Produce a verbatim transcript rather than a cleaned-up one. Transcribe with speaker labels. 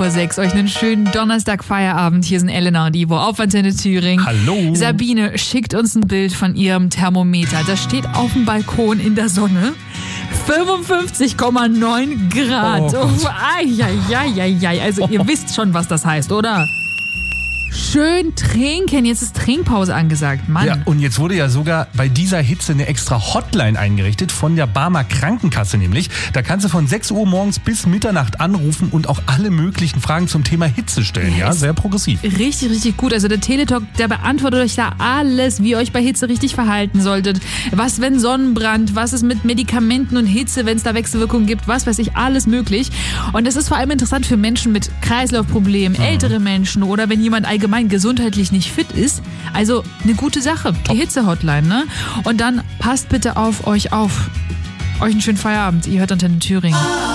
Speaker 1: vor sechs. Euch einen schönen Donnerstag-Feierabend. Hier sind Elena und Ivo auf Antenne Thüringen.
Speaker 2: Hallo.
Speaker 1: Sabine schickt uns ein Bild von ihrem Thermometer. Das steht auf dem Balkon in der Sonne. fünfundfünfzig Komma neun Grad.
Speaker 2: Oh
Speaker 1: Oh, ai, ai, ai, ai, ai. Also ihr wisst schon, was das heißt, oder? Schön trinken. Jetzt ist Trinkpause angesagt. Mann.
Speaker 2: Ja, und jetzt wurde ja sogar bei dieser Hitze eine extra Hotline eingerichtet von der Barmer Krankenkasse nämlich. Da kannst du von sechs Uhr morgens bis Mitternacht anrufen und auch alle möglichen Fragen zum Thema Hitze stellen. Ja, sehr progressiv.
Speaker 1: Richtig, richtig gut. Also der Teletalk, der beantwortet euch da alles, wie ihr euch bei Hitze richtig verhalten solltet. Was, wenn Sonnenbrand, was ist mit Medikamenten und Hitze, wenn es da Wechselwirkungen gibt, was weiß ich, alles möglich. Und das ist vor allem interessant für Menschen mit Kreislaufproblemen, mhm. ältere Menschen oder wenn jemand allgemein gesundheitlich nicht fit ist. Also eine gute Sache, die Hitze-Hotline, ne? Und dann passt bitte auf euch auf. Euch einen schönen Feierabend. Ihr hört Antenne Thüringen.